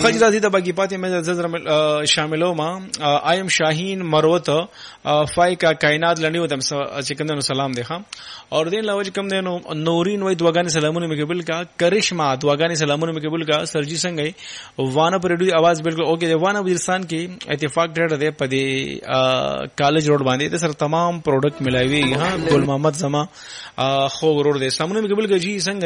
فجر راځي د باقي پاتې مې زړه شاملو ما ایم شاهین مروت فایکا کائنات لنی ودم چې کوم نو سلام دی ها اور دین لاوج کوم نو نورین وای دواګانی سلامونه مې قبول کا کرشما دواګانی سلامونه مې قبول کا سرجی څنګه وانه پر ریډیو आवाज بالکل اوکے وانه وزیرستان کې اتفاق ډېر دی په دې کالج روډ باندې د سر تمام پروډکټ ملایوي ها ګل محمد زما خو ورور دې سامنے مې قبول کا جی څنګه